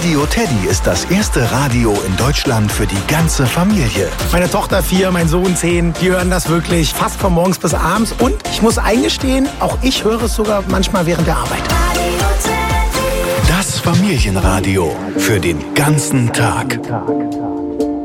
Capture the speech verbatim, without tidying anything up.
Radio Teddy ist das erste Radio in Deutschland für die ganze Familie. Meine Tochter vier, mein Sohn zehn, die hören das wirklich fast von morgens bis abends. Und ich muss eingestehen, auch ich höre es sogar manchmal während der Arbeit. Das Familienradio für den ganzen Tag.